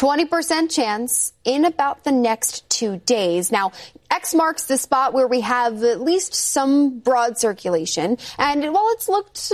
20% chance in about the next 2 days. Now, X marks the spot where we have at least some broad circulation. And while it's looked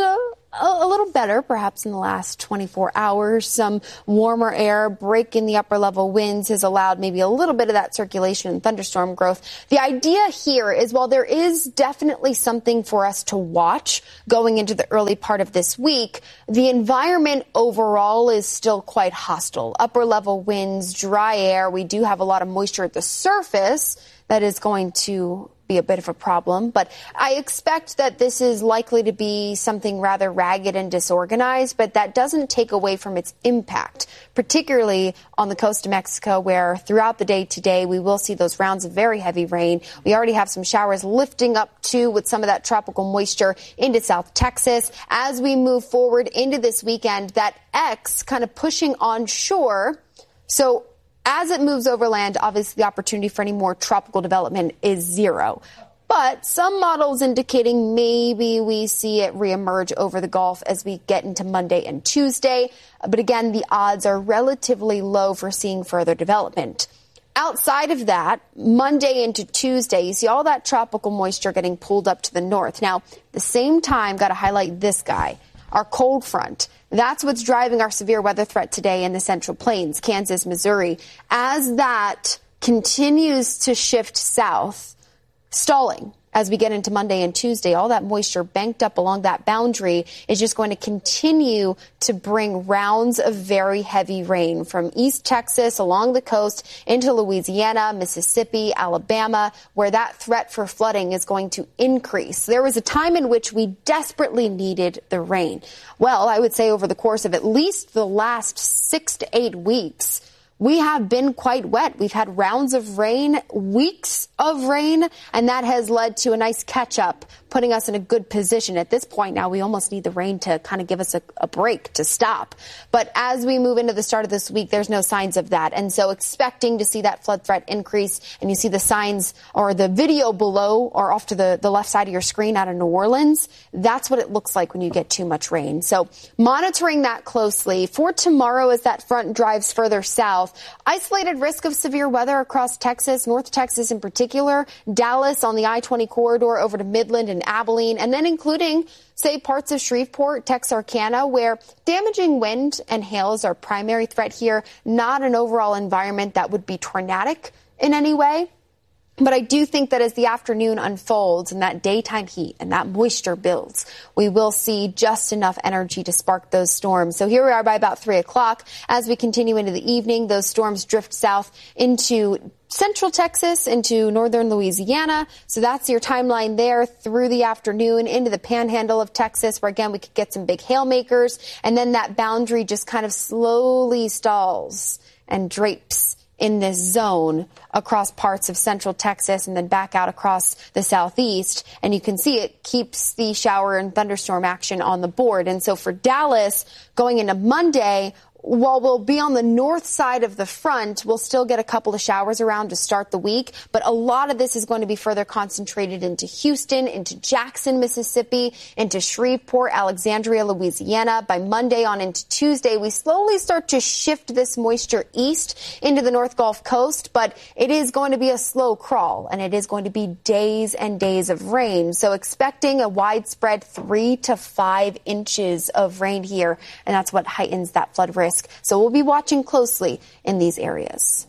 a little better, perhaps in the last 24 hours, some warmer air breaking the upper level winds has allowed maybe a little bit of that circulation and thunderstorm growth. The idea here is while there is definitely something for us to watch going into the early part of this week, the environment overall is still quite hostile. Upper level winds, dry air. We do have a lot of moisture at the surface that is going to be a bit of a problem. But I expect that this is likely to be something rather ragged and disorganized, but that doesn't take away from its impact, particularly on the coast of Mexico, where throughout the day today, we will see those rounds of very heavy rain. We already have some showers lifting up, too, with some of that tropical moisture into South Texas. As we move forward into this weekend, that X kind of pushing on shore. So as it moves overland, obviously the opportunity for any more tropical development is zero. But some models indicating maybe we see it reemerge over the Gulf as we get into Monday and Tuesday. But again, the odds are relatively low for seeing further development. Outside of that, Monday into Tuesday, you see all that tropical moisture getting pulled up to the north. Now, at the same time, got to highlight this guy, our cold front. That's what's driving our severe weather threat today in the Central Plains, Kansas, Missouri. As that continues to shift south, stalling as we get into Monday and Tuesday, all that moisture banked up along that boundary is just going to continue to bring rounds of very heavy rain from East Texas along the coast into Louisiana, Mississippi, Alabama, where that threat for flooding is going to increase. There was a time in which we desperately needed the rain. Well, I would say over the course of at least the last 6 to 8 weeks, we have been quite wet. We've had rounds of rain, weeks of rain, and that has led to a nice catch-up, putting us in a good position. At this point now, we almost need the rain to kind of give us a break, to stop. But as we move into the start of this week, there's no signs of that. And so expecting to see that flood threat increase, and you see the signs or the video below or off to the left side of your screen out of New Orleans. That's what it looks like when you get too much rain. So monitoring that closely. For tomorrow, as that front drives further south, isolated risk of severe weather across Texas, North Texas in particular, Dallas on the I-20 corridor over to Midland and Abilene, and then including, say, parts of Shreveport, Texarkana, where damaging wind and hail is our primary threat here, not an overall environment that would be tornadic in any way. But I do think that as the afternoon unfolds and that daytime heat and that moisture builds, we will see just enough energy to spark those storms. So here we are by about 3 o'clock. As we continue into the evening, those storms drift south into central Texas, into northern Louisiana. So that's your timeline there through the afternoon into the panhandle of Texas, where, again, we could get some big hail makers. And then that boundary just kind of slowly stalls and drapes in this zone across parts of central Texas and then back out across the southeast. And you can see it keeps the shower and thunderstorm action on the board. And so for Dallas, going into Monday, while we'll be on the north side of the front, we'll still get a couple of showers around to start the week. But a lot of this is going to be further concentrated into Houston, into Jackson, Mississippi, into Shreveport, Alexandria, Louisiana. By Monday on into Tuesday, we slowly start to shift this moisture east into the North Gulf Coast. But it is going to be a slow crawl, and it is going to be days and days of rain. So expecting a widespread 3 to 5 inches of rain here, and that's what heightens that flood risk. So we'll be watching closely in these areas.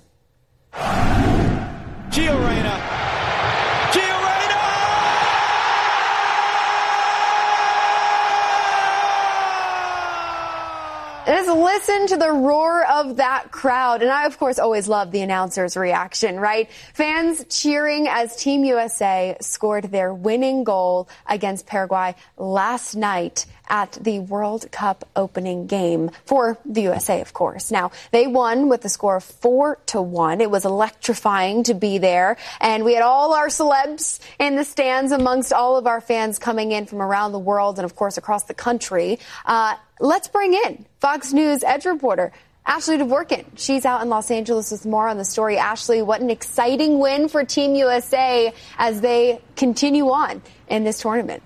Gio Reyna. Gio Reyna! Just listen to the roar of that crowd. And I, of course, always love the announcer's reaction, right? Fans cheering as Team USA scored their winning goal against Paraguay last night at the World Cup opening game for the USA, of course. Now, they won with a score of 4-1. It was electrifying to be there, and we had all our celebs in the stands amongst all of our fans coming in from around the world and, of course, across the country. Let's bring in Fox News Edge reporter Ashley Dvorkin. She's out in Los Angeles with more on the story. Ashley, what an exciting win for Team USA as they continue on in this tournament.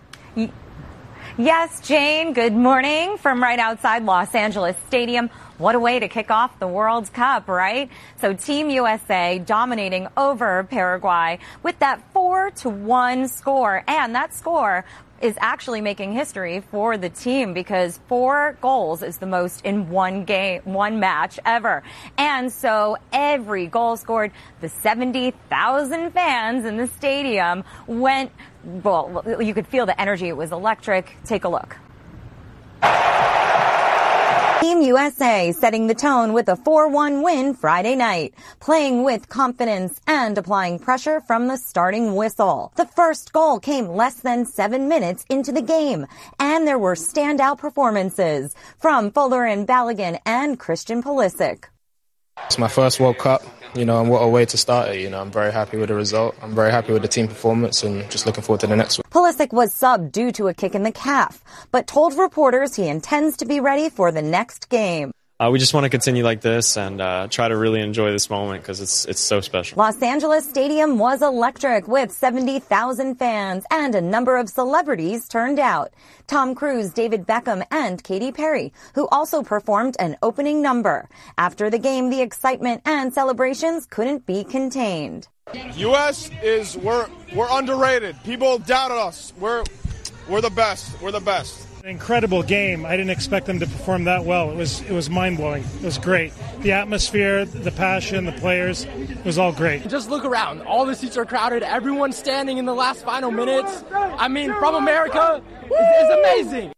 Yes, Jane, good morning from right outside Los Angeles Stadium. What a way to kick off the World Cup, right? So Team USA dominating over Paraguay with that 4-1 score. And that score is actually making history for the team because 4 goals is the most in one match ever. And so every goal scored, the 70,000 fans in the stadium went, well, you could feel the energy. It was electric. Take a look. Team USA setting the tone with a 4-1 win Friday night, playing with confidence and applying pressure from the starting whistle. The first goal came less than 7 minutes into the game, and there were standout performances from Fuller and Balogun and Christian Pulisic. It's my first World Cup, and what a way to start it. I'm very happy with the result. I'm very happy with the team performance and just looking forward to the next one. Pulisic was subbed due to a kick in the calf, but told reporters he intends to be ready for the next game. We just want to continue like this and try to really enjoy this moment because it's so special. Los Angeles Stadium was electric with 70,000 fans and a number of celebrities turned out. Tom Cruise, David Beckham, and Katy Perry, who also performed an opening number. After the game, the excitement and celebrations couldn't be contained. U.S. we're underrated. People doubted us. We're the best. We're the best. Incredible game. I didn't expect them to perform that well. It was mind-blowing. It was great. The atmosphere, the passion, the players, it was all great. Just look around. All the seats are crowded. Everyone's standing in the last final minutes. I mean, from America, it's amazing.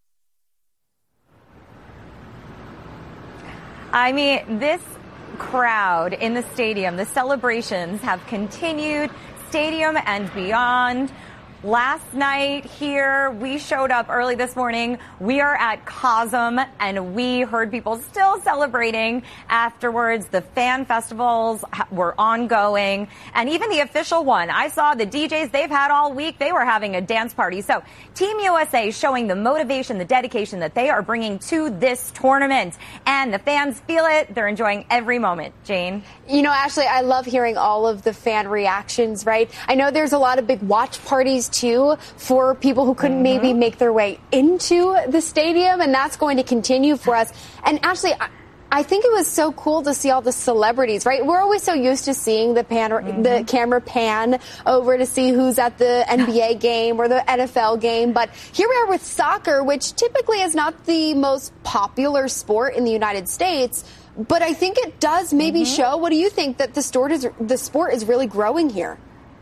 I mean, this crowd in the stadium, the celebrations have continued, stadium and beyond. Last night here, we showed up early this morning. We are at COSM, and we heard people still celebrating afterwards. The fan festivals were ongoing, and even the official one. I saw the DJs they've had all week. They were having a dance party. So Team USA showing the motivation, the dedication that they are bringing to this tournament, and the fans feel it. They're enjoying every moment. Jane? Ashley, I love hearing all of the fan reactions, right? I know there's a lot of big watch parties too for people who couldn't maybe make their way into the stadium, and that's going to continue for us. And Ashley, I think it was so cool to see all the celebrities, right? We're always so used to seeing the camera pan over to see who's at the NBA game or the NFL game. But here we are with soccer, which typically is not the most popular sport in the United States. But I think it does maybe show. What do you think that the sport is really growing here?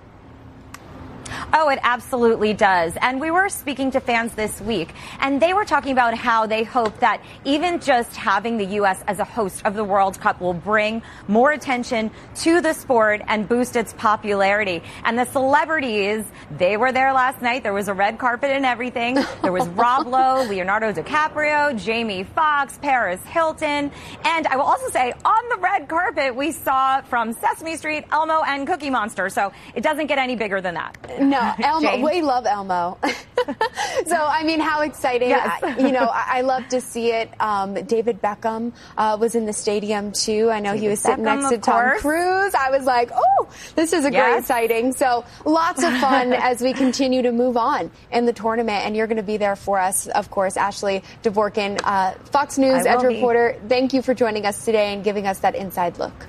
Oh, it absolutely does. And we were speaking to fans this week, and they were talking about how they hope that even just having the U.S. as a host of the World Cup will bring more attention to the sport and boost its popularity. And the celebrities, they were there last night. There was a red carpet and everything. There was Rob Lowe, Leonardo DiCaprio, Jamie Foxx, Paris Hilton. And I will also say, on the red carpet, we saw from Sesame Street, Elmo, and Cookie Monster. So it doesn't get any bigger than that. No, Elmo. We love Elmo. So, I mean, how exciting. Yes. I love to see it. David Beckham was in the stadium, too. I know he was sitting next to Tom Cruise. I was like, oh, this is a great sighting. So, lots of fun as we continue to move on in the tournament. And you're going to be there for us, of course, Ashley Dvorkin, Fox News Edge reporter. Thank you for joining us today and giving us that inside look.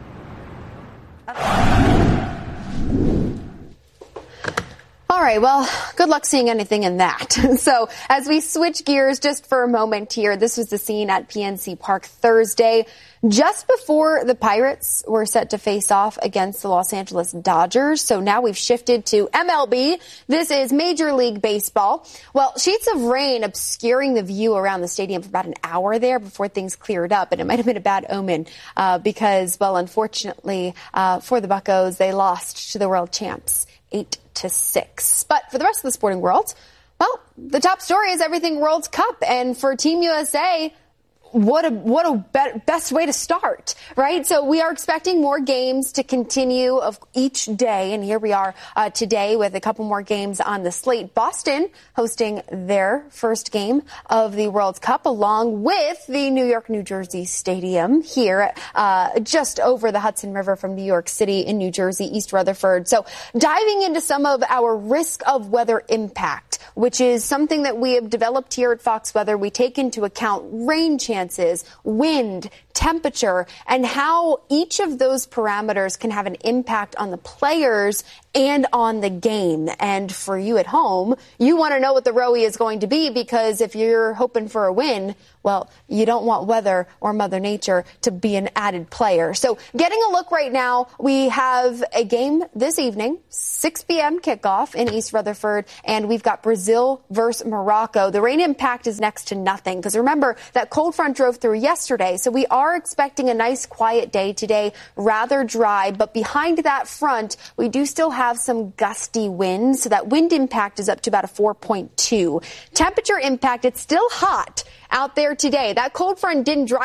All right, well, good luck seeing anything in that. So as we switch gears just for a moment here, this was the scene at PNC Park Thursday, just before the Pirates were set to face off against the Los Angeles Dodgers. So now we've shifted to MLB. This is Major League Baseball. Well, sheets of rain obscuring the view around the stadium for about an hour there before things cleared up. And it might have been a bad omen because, well, unfortunately for the Buccos, they lost to the world champs 8-6. But for the rest of the sporting world, Well, the top story is everything World Cup. And for Team USA, what a best way to start, right? So we are expecting more games to continue of each day. And here we are today with a couple more games on the slate. Boston hosting their first game of the World Cup along with the New York, New Jersey Stadium here just over the Hudson River from New York City in New Jersey, East Rutherford. So diving into some of our risk of weather impact, which is something that we have developed here at Fox Weather. We take into account rain chances, wind, temperature, and how each of those parameters can have an impact on the players and on the game. And for you at home, you want to know what the Rowie is going to be, because if you're hoping for a win, well, you don't want weather or Mother Nature to be an added player. So getting a look right now, we have a game this evening, 6 p.m. kickoff in East Rutherford, and we've got Brazil versus Morocco. The rain impact is next to nothing, because remember, that cold front drove through yesterday, so we are expecting a nice quiet day today, rather dry, but behind that front, we do still have some gusty winds, so that wind impact is up to about a 4.2. Temperature impact, it's still hot out there today. That cold front didn't drive